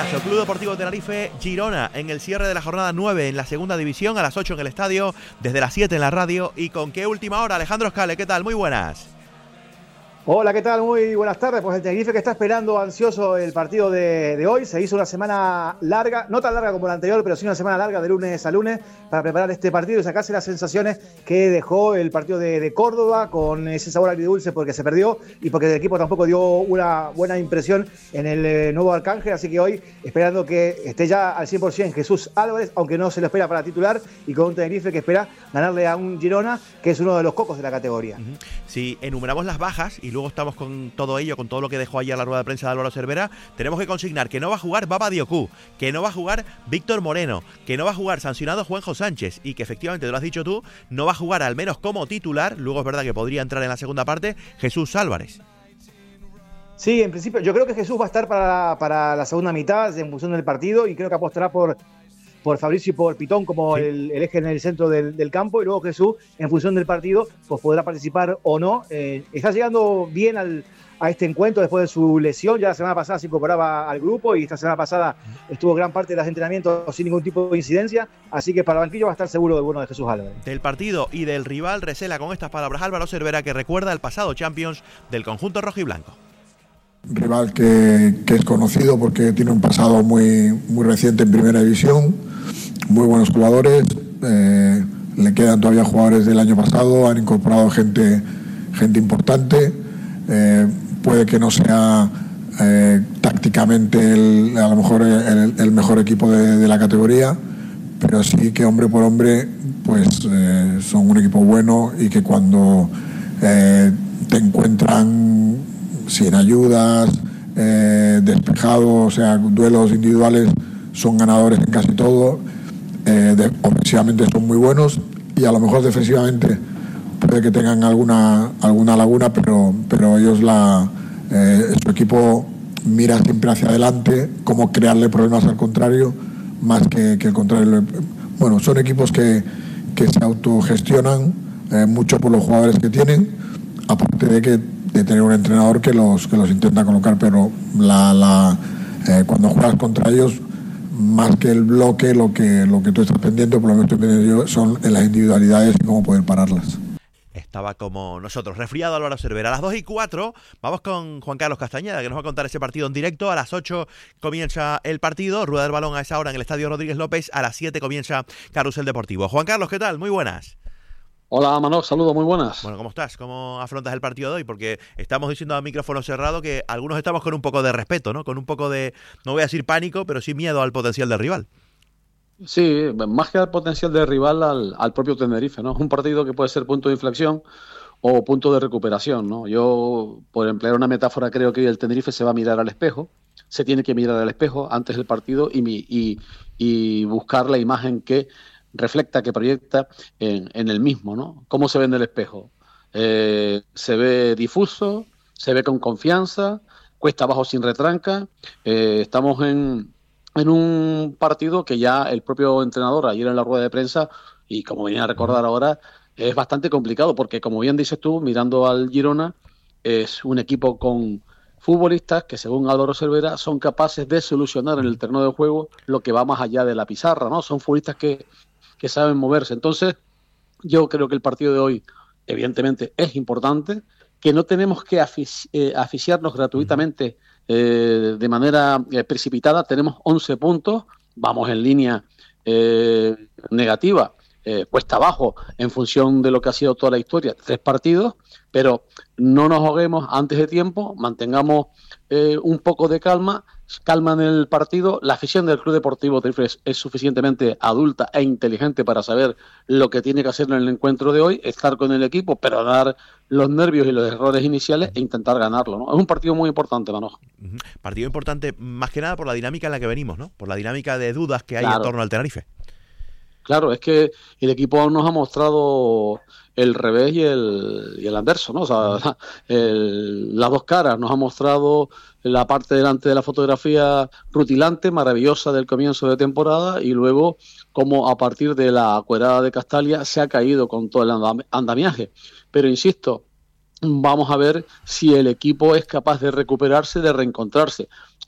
Abrazo. Club Deportivo Tenerife Girona en el cierre de la jornada 9 en la segunda división, a las 8 en el estadio, desde las 7 en la radio. ¿Y con qué última hora? Alejandro Scale, ¿qué tal? Muy buenas. Hola, ¿qué tal? Muy buenas tardes. Pues el Tenerife que está esperando ansioso el partido de hoy. Se hizo una semana larga, no tan larga como la anterior, pero sí una semana larga de lunes a lunes para preparar este partido y sacarse las sensaciones que dejó el partido de Córdoba, con ese sabor agridulce porque se perdió y porque el equipo tampoco dio una buena impresión en el nuevo Arcángel. Así que hoy, esperando que esté ya al 100% Jesús Álvarez, aunque no se lo espera para titular, y con un Tenerife que espera ganarle a un Girona, que es uno de los cocos de la categoría. Si enumeramos las bajas y luego estamos con todo ello, con todo lo que dejó ayer la rueda de prensa de Álvaro Cervera, tenemos que consignar que no va a jugar Baba Diocú, que no va a jugar Víctor Moreno, que no va a jugar sancionado Juanjo Sánchez y que efectivamente, te lo has dicho tú, no va a jugar al menos como titular, luego es verdad que podría entrar en la segunda parte, Jesús Álvarez. Sí, en principio yo creo que Jesús va a estar para la segunda mitad en función del partido, y creo que apostará por Fabricio y por Pitón como sí, el eje en el centro del campo, y luego Jesús, en función del partido, pues podrá participar o no. Está llegando bien a este encuentro después de su lesión. Ya la semana pasada se incorporaba al grupo y esta semana pasada estuvo gran parte de los entrenamientos sin ningún tipo de incidencia, así que para el banquillo va a estar seguro del bueno de Jesús Álvarez. Del partido y del rival recela con estas palabras Álvaro Cervera, que recuerda el pasado Champions del conjunto rojiblanco. Rival que es conocido porque tiene un pasado muy reciente en primera división, muy buenos jugadores, le quedan todavía jugadores del año pasado, han incorporado gente importante, puede que no sea tácticamente a lo mejor el mejor equipo de la categoría, pero sí que hombre por hombre pues son un equipo bueno, y que cuando te encuentran sin ayudas, despejados, o sea, duelos individuales, son ganadores en casi todo. Ofensivamente son muy buenos, y a lo mejor defensivamente puede que tengan alguna laguna, pero ellos su equipo mira siempre hacia adelante, cómo crearle problemas al contrario, más que el contrario. Bueno, son equipos que se autogestionan mucho por los jugadores que tienen, aparte de tener un entrenador que los intenta colocar, pero cuando juegas contra ellos, más que el bloque, lo que tú estás pendiente, por lo que estoy pendiente yo, son en las individualidades y cómo poder pararlas. Estaba como nosotros, resfriado Álvaro Cervera. A las 2:04 vamos con Juan Carlos Castañeda, que nos va a contar ese partido en directo. A las 8 comienza el partido, rueda del balón a esa hora en el Estadio Rodríguez López. A las 7 comienza Carrusel Deportivo. Juan Carlos, ¿qué tal? Muy buenas. Hola, Manolo, saludos, muy buenas. Bueno, ¿cómo estás? ¿Cómo afrontas el partido de hoy? Porque estamos diciendo a micrófono cerrado que algunos estamos con un poco de respeto, ¿no? Con un poco de, no voy a decir pánico, pero sí miedo al potencial del rival. Sí, más que al potencial del rival, al propio Tenerife, ¿no? Es un partido que puede ser punto de inflexión o punto de recuperación, ¿no? Yo, por emplear una metáfora, creo que el Tenerife se va a mirar al espejo, se tiene que mirar al espejo antes del partido y buscar la imagen que refleja, que proyecta en el mismo, ¿no? ¿Cómo se ve en el espejo? Se ve difuso, se ve con confianza, cuesta abajo sin retranca. Estamos en un partido que ya el propio entrenador ayer en la rueda de prensa, y como venía a recordar ahora, es bastante complicado porque, como bien dices tú, mirando al Girona, es un equipo con futbolistas que, según Álvaro Cervera, son capaces de solucionar en el terreno de juego lo que va más allá de la pizarra, ¿no? Son futbolistas que saben moverse. Entonces, yo creo que el partido de hoy, evidentemente, es importante, que no tenemos que asfixiarnos gratuitamente de manera precipitada. Tenemos 11 puntos, vamos en línea negativa, cuesta abajo en función de lo que ha sido toda la historia, 3 partidos, pero no nos ahoguemos antes de tiempo, mantengamos un poco de calma en el partido. La afición del Club Deportivo Tenerife es suficientemente adulta e inteligente para saber lo que tiene que hacer en el encuentro de hoy, estar con el equipo, pero dar los nervios y los errores iniciales e intentar ganarlo, ¿no? Es un partido muy importante, Manojo. Partido importante más que nada por la dinámica en la que venimos, ¿no? Por la dinámica de dudas que hay en torno al Tenerife. Claro, es que el equipo nos ha mostrado el revés y el anverso, ¿no? O sea, las dos caras. Nos ha mostrado la parte delante de la fotografía rutilante, maravillosa del comienzo de temporada, y luego cómo a partir de la cuerada de Castalia se ha caído con todo el andamiaje. Pero insisto, vamos a ver si el equipo es capaz de recuperarse, de reencontrarse.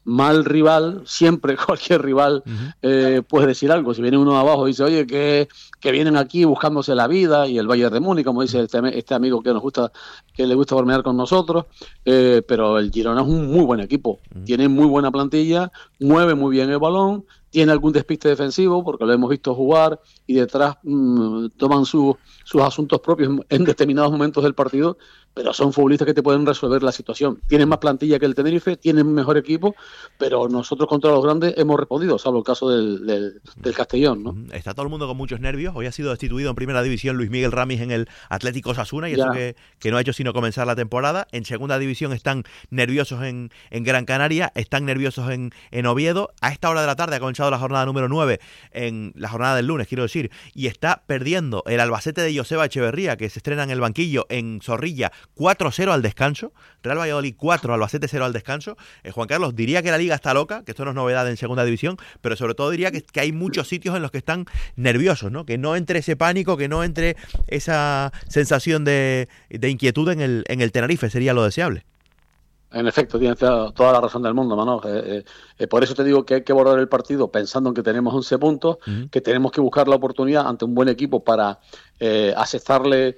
mal rival, siempre cualquier rival puede decir algo. Si viene uno abajo y dice, oye, que vienen aquí buscándose la vida, y el Bayern de Múnich, como dice este amigo que le gusta bromear con nosotros, pero el Girona es un muy buen equipo, tiene muy buena plantilla, mueve muy bien el balón, tiene algún despiste defensivo, porque lo hemos visto jugar, y detrás toman sus asuntos propios en determinados momentos del partido, pero son futbolistas que te pueden resolver la situación. Tienen más plantilla que el Tenerife, tienen mejor equipo, pero nosotros contra los grandes hemos respondido, salvo el caso del Castellón, ¿no? Está todo el mundo con muchos nervios. Hoy ha sido destituido en primera división Luis Miguel Ramis en el Atlético Osasuna, y eso que no ha hecho sino comenzar la temporada. En segunda división están nerviosos en Gran Canaria, están nerviosos en Oviedo. A esta hora de la tarde ha comenzado la jornada número 9, en la jornada del lunes, quiero decir, y está perdiendo el Albacete de Joseba Echeverría, que se estrena en el banquillo en Zorrilla, 4-0 al descanso. Real Valladolid 4, Albacete 0 al descanso. Juan Carlos, diría que la liga está loca, que esto no es novedad en segunda división, pero sobre todo diría que hay muchos sitios en los que están nerviosos, ¿no? Que no entre ese pánico, que no entre esa sensación de inquietud en el Tenerife, sería lo deseable. En efecto, tienes toda la razón del mundo, Manolo. Por eso te digo que hay que abordar el partido pensando en que tenemos 11 puntos, que tenemos que buscar la oportunidad ante un buen equipo para asestarle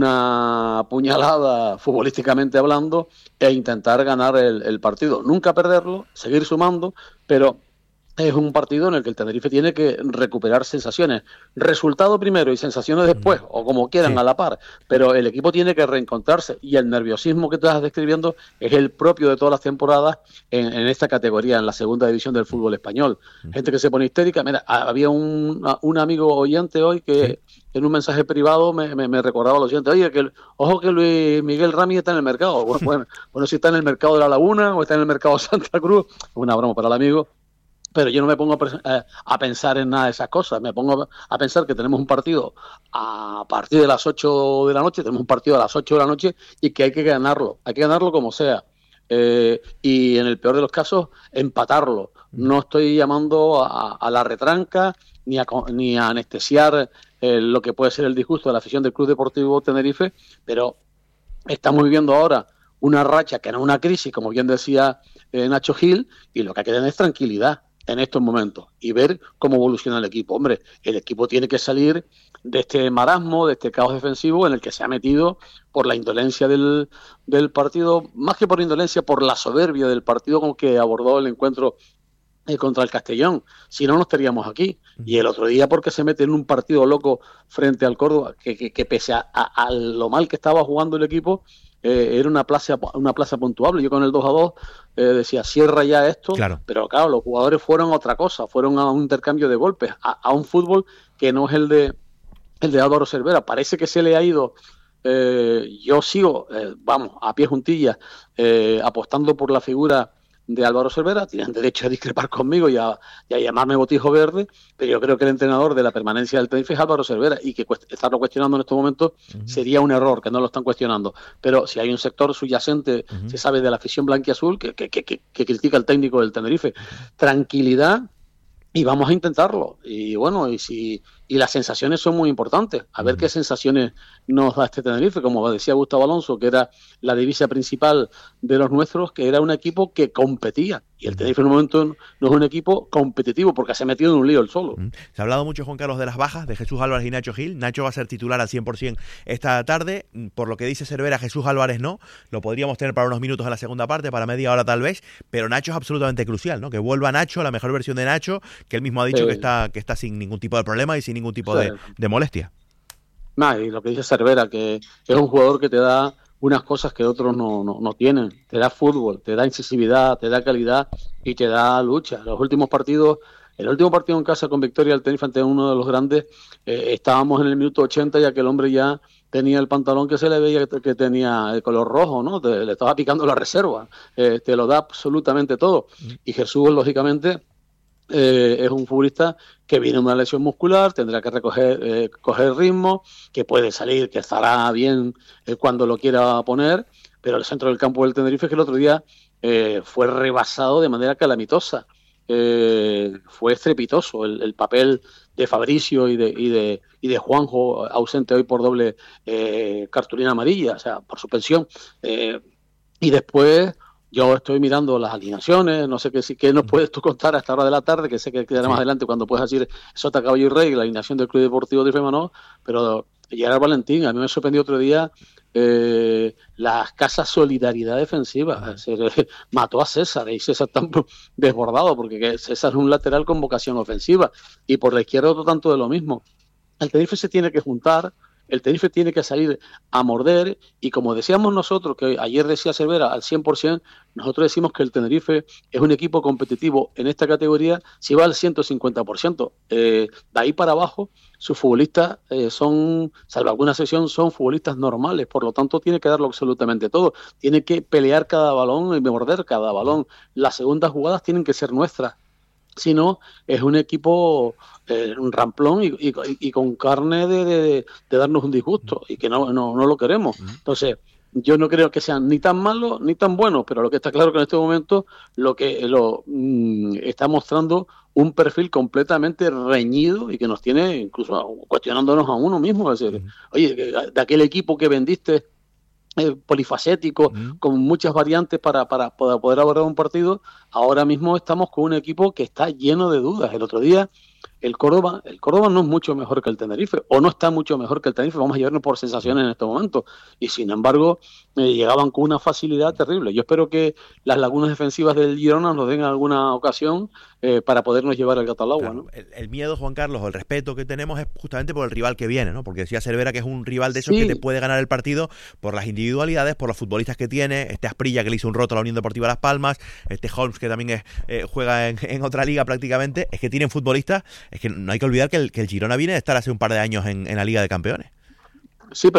una puñalada futbolísticamente hablando e intentar ganar el partido. Nunca perderlo, seguir sumando, pero es un partido en el que el Tenerife tiene que recuperar sensaciones. Resultado primero y sensaciones después, o como quieran, a la par. Pero el equipo tiene que reencontrarse, y el nerviosismo que tú estás describiendo es el propio de todas las temporadas en esta categoría, en la segunda división del fútbol español. Gente que se pone histérica. Mira, había un amigo oyente hoy que en un mensaje privado me recordaba lo siguiente: oye, ojo que Luis Miguel Ramis está en el mercado. Bueno, si está en el mercado de La Laguna o está en el mercado de Santa Cruz, una broma para el amigo. Pero yo no me pongo a pensar en nada de esas cosas. Me pongo a pensar que tenemos un partido a partir de las 8 de la noche, tenemos un partido a las 8 de la noche, y que hay que ganarlo como sea. Y en el peor de los casos, empatarlo. No estoy llamando a la retranca ni a anestesiar lo que puede ser el disgusto de la afición del Club Deportivo Tenerife, pero estamos viviendo ahora una racha que no es una crisis, como bien decía Nacho Gil, y lo que hay que tener es tranquilidad en estos momentos y ver cómo evoluciona el equipo. Hombre, el equipo tiene que salir de este marasmo, de este caos defensivo en el que se ha metido por la indolencia del partido, más que por indolencia, por la soberbia del partido con que abordó el encuentro contra el Castellón. Si no, no estaríamos aquí. Y el otro día porque se mete en un partido loco frente al Córdoba, que pese a lo mal que estaba jugando el equipo, era una plaza puntuable. Yo con el 2-2 decía, cierra ya esto, pero claro, los jugadores fueron a otra cosa, fueron a un intercambio de golpes, a un fútbol que no es el de Álvaro Cervera. Parece que se le ha ido. Yo sigo, a pie juntillas, apostando por la figura de Álvaro Cervera. Tienen derecho a discrepar conmigo y a llamarme botijo verde, pero yo creo que el entrenador de la permanencia del Tenerife es Álvaro Cervera, y que estarlo cuestionando en estos momentos sería un error, que no lo están cuestionando. Pero si hay un sector subyacente, se sabe, de la afición blanquiazul que critica al técnico del Tenerife. Tranquilidad, y vamos a intentarlo. Y bueno, y las sensaciones son muy importantes. A ver qué sensaciones nos da este Tenerife. Como decía Gustavo Alonso, que era la divisa principal de los nuestros, que era un equipo que competía. Y el Tenerife en un momento no es un equipo competitivo, porque se ha metido en un lío el solo. Se ha hablado mucho, Juan Carlos, de las bajas de Jesús Álvarez y Nacho Gil. Nacho va a ser titular al 100% esta tarde. Por lo que dice Cervera, Jesús Álvarez no. Lo podríamos tener para unos minutos en la segunda parte, para media hora tal vez. Pero Nacho es absolutamente crucial, ¿no? Que vuelva Nacho, la mejor versión de Nacho, que él mismo ha dicho que está sin ningún tipo de problema y sin ningún tipo de molestia. Y lo que dice Cervera, que es un jugador que te da unas cosas que otros no tienen. Te da fútbol, te da incisividad, te da calidad y te da lucha. El último partido en casa con victoria del Tenerife ante uno de los grandes, estábamos en el minuto 80 y aquel hombre ya tenía el pantalón que se le veía que tenía el color rojo, ¿no? Le estaba picando la reserva. Te lo da absolutamente todo. Y Jesús, lógicamente, es un futbolista que viene de una lesión muscular, tendrá que coger ritmo, que puede salir, que estará bien cuando lo quiera poner, pero el centro del campo del Tenerife, que el otro día fue rebasado de manera calamitosa. Fue estrepitoso el papel de Fabricio y de Juanjo, ausente hoy por doble cartulina amarilla, o sea, por suspensión. Y después Yo estoy mirando las alineaciones, no sé qué nos puedes tú contar a esta hora de la tarde, que sé que quedará más adelante cuando puedas decir Sota, Caballo y Rey, la alineación del Club Deportivo Tenerife Manó, pero Gerard Valentín, a mí me sorprendió otro día la escasa solidaridad defensiva. Mató a César y César tan desbordado, porque César es un lateral con vocación ofensiva, y por la izquierda otro tanto de lo mismo. El Tenerife se tiene que juntar, el Tenerife tiene que salir a morder, y como decíamos nosotros, que ayer decía Cervera al 100%, nosotros decimos que el Tenerife es un equipo competitivo en esta categoría si va al 150%. De ahí para abajo, sus futbolistas son, salvo alguna excepción, son futbolistas normales, por lo tanto tiene que darlo absolutamente todo. Tiene que pelear cada balón y morder cada balón. Las segundas jugadas tienen que ser nuestras. Si no, es un equipo un ramplón y con carne de darnos un disgusto, y que no lo queremos. Entonces, yo no creo que sean ni tan malos ni tan buenos, pero lo que está claro que en este momento está mostrando un perfil completamente reñido y que nos tiene incluso cuestionándonos a uno mismo. Es decir, oye, de aquel equipo que vendiste polifacético, con muchas variantes para poder abordar un partido, ahora mismo estamos con un equipo que está lleno de dudas. El otro día el Córdoba no es mucho mejor que el Tenerife, o no está mucho mejor que el Tenerife, vamos a llevarnos por sensaciones en este momento, y sin embargo llegaban con una facilidad terrible. Yo espero que las lagunas defensivas del Girona nos den en alguna ocasión para podernos llevar el gato al agua, claro, ¿no? El miedo, Juan Carlos, o el respeto que tenemos es justamente por el rival que viene, ¿no? Porque decía Cervera que es un rival de esos que te puede ganar el partido por las individualidades, por los futbolistas que tiene, Asprilla que le hizo un roto a la Unión Deportiva Las Palmas, Holmes que también juega en otra liga prácticamente, es que tienen futbolistas, es que no hay que olvidar que el Girona viene de estar hace un par de años en la Liga de Campeones. Sí, pero